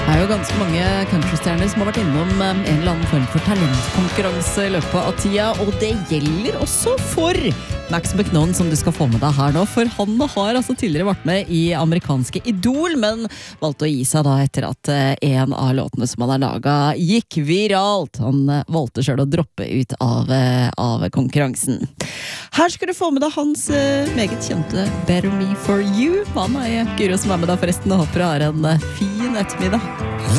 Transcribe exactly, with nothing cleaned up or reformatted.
Det er jo ganske mange countrystjerner som har vært innom en eller annen form for talentkonkurranse i løpet av tida, og det gjelder også for Max McKnone, som du skal få med deg her nå, for han har altså tidligere vært med i amerikanske Idol, men valgte å gi seg da etter at en av låtene som han har laget gikk viralt. Han valgte selv å droppe ut av, av konkurransen. Her skal du få med deg hans meget kjente Better Me For You. Han er Guro som er med deg forresten, og håper du har en fin ettermiddag.